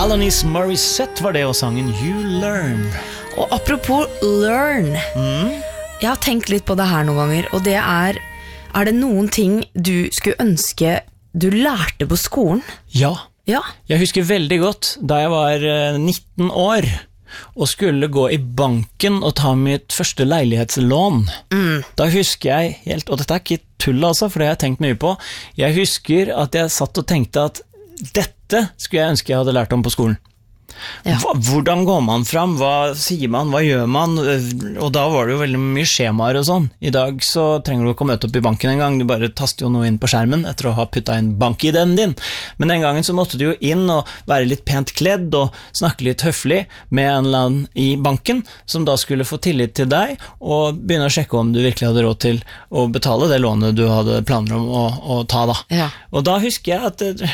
Alanis Morissette var det, og sangen You Learn. Og apropos learn, jeg har tenkt litt på det her noen ganger, og det er det noen ting du skulle ønske du lærte på skolen? Ja, Ja. jeg husker veldig godt da jeg var 19 år og skulle gå i banken og ta mitt første leilighetslån. Da husker jeg helt, og dette er ikke tull altså, for det har jeg tenkt mye på, jeg husker at jeg satt og tenkte at dette skulle jeg ønske jeg hadde lært om på skolen. Ja. Hvordan går man fram? Hva sier man? Hva gjør man? Og da var det jo veldig mye skjemaer og sånn. I dag så trenger du ikke å møte opp i banken en gang, du bare taster jo noe inn på skjermen etter å ha puttet inn bank-ID-en din. Men den gangen så måtte du jo inn og være litt pent kledd og snakke litt høflig med en eller annen i banken, som da skulle få tillit til deg og begynne å sjekke om du virkelig hadde råd til å betale det lånet du hadde planer om å ta da. Ja. Og da husker jeg at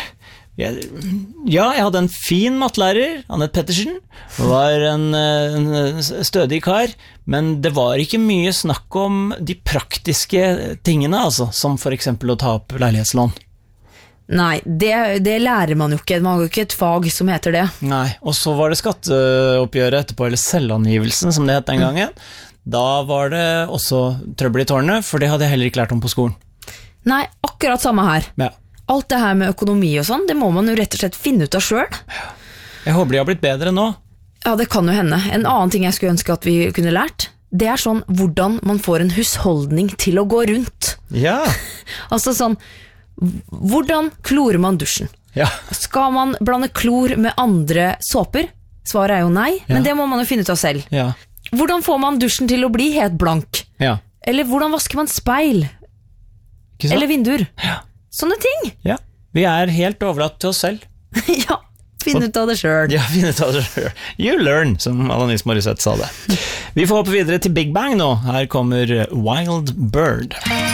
jeg hadde en fin mattelærer, Annette Pettersen, var en stødig kar, men det var ikke mye snakk om de praktiske tingene, altså, som for eksempel å ta opp leilighetslån. Nei, det lærer man jo ikke, man har jo ikke et fag som heter det. Nei, og så var det skatteoppgjøret etterpå, eller selvangivelsen, som det het den gangen. Da var det også trøbbel i tårnet, for det hadde jeg heller ikke lært om på skolen. Nei, akkurat samme her. Ja. Alt det her med økonomi og sånn, det må man jo rett og slett finne ut av selv. Jeg håper de har blitt bedre nå. Ja, det kan jo hende. En annen ting jeg skulle ønske at vi kunne lært, det er sånn hvordan man får en husholdning til å gå rundt. Ja. Altså sånn, hvordan klorer man dusjen? Ja. Skal man blande klor med andre såper? Svaret er jo nei, men det må man jo finne ut av selv. Ja. Hvordan får man dusjen til å bli helt blank? Ja. Eller hvordan vasker man speil? Ikke sant? Eller vinduer? Ja. Sånne ting. Ja. Vi er helt overlatt til oss selv. Ja, finn ut av det selv. Ja, finn ut av det selv. You learn, som Alanis Morissette sa det. Vi får hoppe videre til Big Bang nå. Her kommer Wild Bird.